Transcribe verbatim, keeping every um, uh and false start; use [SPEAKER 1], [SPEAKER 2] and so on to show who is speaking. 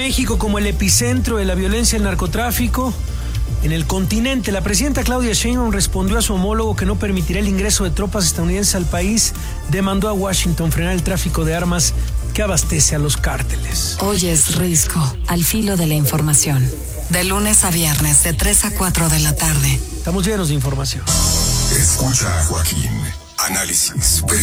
[SPEAKER 1] México como el epicentro de la violencia y el narcotráfico en el continente. La presidenta Claudia Sheinbaum respondió a su homólogo que no permitirá el ingreso de tropas estadounidenses al país. Demandó a Washington frenar el tráfico de armas que abastece a los cárteles.
[SPEAKER 2] Hoy es Risco, al filo de la información. De lunes a viernes, de tres a cuatro de la tarde.
[SPEAKER 1] Estamos llenos de información.
[SPEAKER 3] Escucha a Joaquín. Análisis,